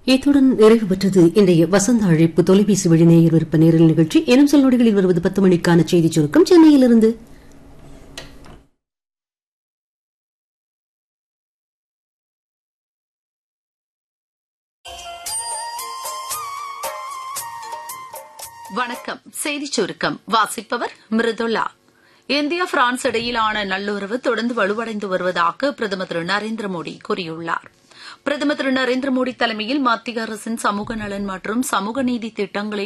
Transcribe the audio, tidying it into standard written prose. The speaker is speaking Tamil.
இத்துடன் நிறைவு பெற்றது இன்றைய வசந்த அழைப்பு தொலைபேசி வழி நேயர் விருப்ப நேரல் நிகழ்ச்சி. எனும் சில நொடிகளில் வருவது 10 மணிக்கான செய்திச் சுருக்கம் சென்னையிலிருந்து. வணக்கம். செய்திச் சுருக்கம் வாசிப்பவர் மிருதுளா. இந்தியா பிரான்ஸ் இடையிலான நல்லுறவு தொடர்ந்து வலுவடைந்து வருவதாக பிரதமர் திரு நரேந்திர மோடி கூறியுள்ளார். பிரதமர் திரு நரேந்திர மோடி தலைமையில் மத்திய அரசின் சமூக நலன் மற்றும் சமூக நீதி திட்டங்களை